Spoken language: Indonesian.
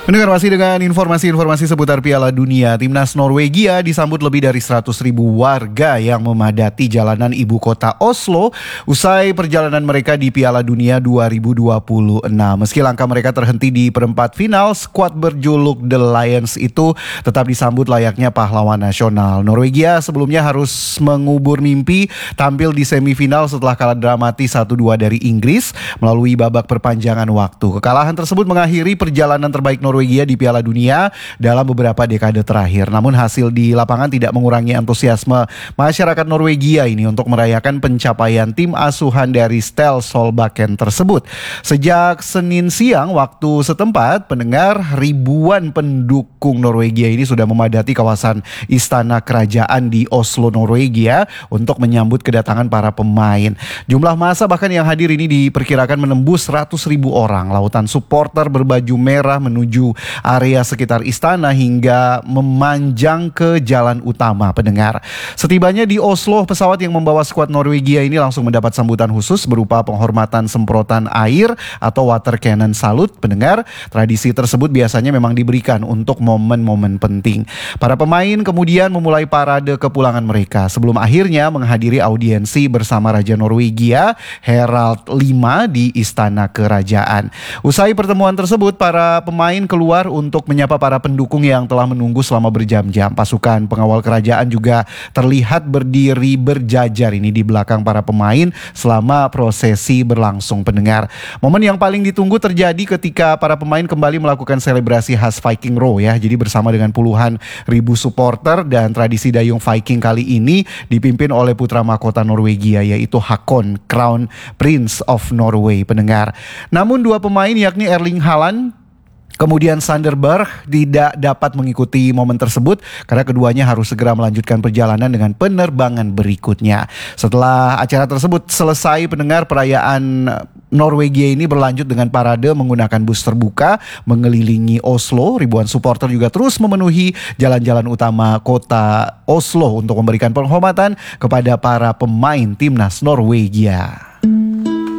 Pendengar, masih dengan informasi-informasi seputar Piala Dunia. Timnas Norwegia disambut lebih dari 100.000 warga yang memadati jalanan ibu kota Oslo usai perjalanan mereka di Piala Dunia 2026. Meski langkah mereka terhenti di perempat final, skuad berjuluk The Lions itu tetap disambut layaknya pahlawan nasional. Norwegia sebelumnya harus mengubur mimpi tampil di semifinal setelah kalah dramatis 1-2 dari Inggris melalui babak perpanjangan waktu. Kekalahan tersebut mengakhiri perjalanan terbaik Norwegia di Piala Dunia dalam beberapa dekade terakhir. Namun hasil di lapangan tidak mengurangi antusiasme masyarakat Norwegia ini untuk merayakan pencapaian tim asuhan dari Ståle Solbakken tersebut. Sejak Senin siang waktu setempat, pendengar, ribuan pendukung Norwegia ini sudah memadati kawasan Istana Kerajaan di Oslo, Norwegia untuk menyambut kedatangan para pemain. Jumlah massa bahkan yang hadir ini diperkirakan menembus 100.000 orang. Lautan supporter berbaju merah menuju area sekitar istana hingga memanjang ke jalan utama, pendengar. Setibanya di Oslo, pesawat yang membawa skuad Norwegia ini langsung mendapat sambutan khusus berupa penghormatan semprotan air atau water cannon salute, pendengar. Tradisi tersebut biasanya memang diberikan untuk momen-momen penting. Para pemain kemudian memulai parade kepulangan mereka sebelum akhirnya menghadiri audiensi bersama Raja Norwegia Harald V di Istana Kerajaan. Usai pertemuan tersebut, para pemain keluar untuk menyapa para pendukung yang telah menunggu selama berjam-jam. Pasukan pengawal kerajaan juga terlihat berdiri berjajar ini di belakang para pemain selama prosesi berlangsung, pendengar. Momen yang paling ditunggu terjadi ketika para pemain kembali melakukan selebrasi khas Viking Row ya. Jadi bersama dengan puluhan ribu supporter, dan tradisi dayung Viking kali ini dipimpin oleh putra mahkota Norwegia yaitu Hakon, Crown Prince of Norway, pendengar. Namun dua pemain yakni Erling Haaland kemudian Sander Berg tidak dapat mengikuti momen tersebut karena keduanya harus segera melanjutkan perjalanan dengan penerbangan berikutnya. Setelah acara tersebut selesai, pendengar, perayaan Norwegia ini berlanjut dengan parade menggunakan bus terbuka mengelilingi Oslo. Ribuan supporter juga terus memenuhi jalan-jalan utama kota Oslo untuk memberikan penghormatan kepada para pemain timnas Norwegia.